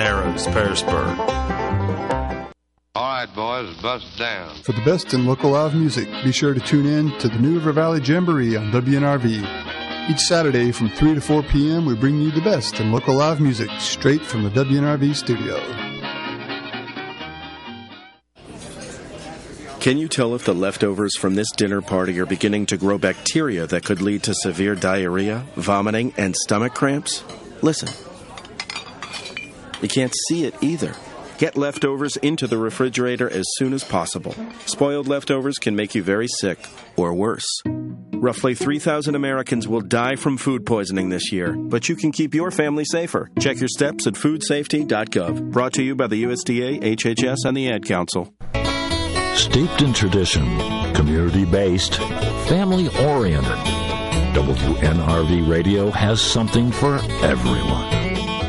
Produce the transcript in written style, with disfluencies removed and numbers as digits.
Narrows, Pearisburg. All right, boys, bust down. For the best in local live music, be sure to tune in to the New River Valley Jamboree on WNRV. Each Saturday from 3 to 4 p.m., we bring you the best in local live music straight from the WNRV studio. Can you tell if the leftovers from this dinner party are beginning to grow bacteria that could lead to severe diarrhea, vomiting, and stomach cramps? Listen. You can't see it either. Get leftovers into the refrigerator as soon as possible. Spoiled leftovers can make you very sick, or worse. Roughly 3,000 Americans will die from food poisoning this year, but you can keep your family safer. Check your steps at foodsafety.gov. Brought to you by the USDA, HHS, and the Ad Council. Steeped in tradition, community-based, family-oriented, WNRV Radio has something for everyone.